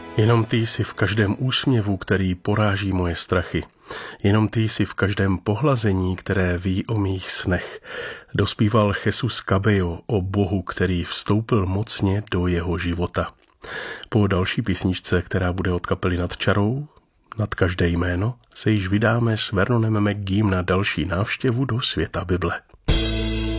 Jenom ty jsi v každém úsměvu, který poráží moje strachy. Jenom ty jsi v každém pohlazení, které ví o mých snech. Dospíval Jesus Cabello o Bohu, který vstoupil mocně do jeho života. Po další písničce, která bude od kapely Nad čarou, Nad každé jméno, se již vydáme s Vernonem McGeem na další návštěvu do světa Bible.